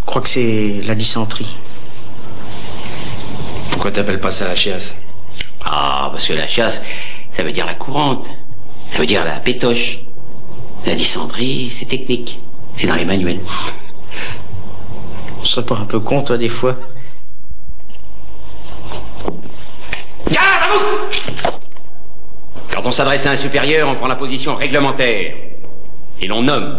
crois que c'est la dysenterie. Pourquoi t'appelles pas ça la chiasse? Ah, parce que la chiasse, ça veut dire la courante. Ça veut dire la pétoche. La dysenterie, c'est technique. C'est dans les manuels. Tu serais pas un peu con, toi, des fois? Garde à vous! Quand on s'adresse à un supérieur, on prend la position réglementaire. Et l'on nomme.